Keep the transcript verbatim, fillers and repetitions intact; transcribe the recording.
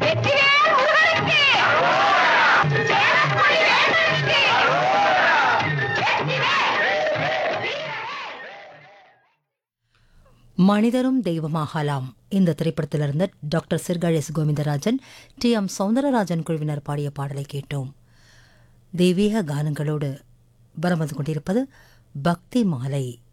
வெற்றிவேல் முருகனுக்கு! சேரக்குடி வேந்தனுக்கு! வெற்றிவேல்! மனிதரும் தெய்வமாகலாம் இந்த திரைப்படத்திலிருந்து doctor Sirkazhi S Govindarajan, D M Soundararajan குழுவினர் பாடிய பாடலை கேட்டோம். தெய்வீக கானங்களோடு வரம் வந்து கொண்டிருப்பது பக்தி மாலை.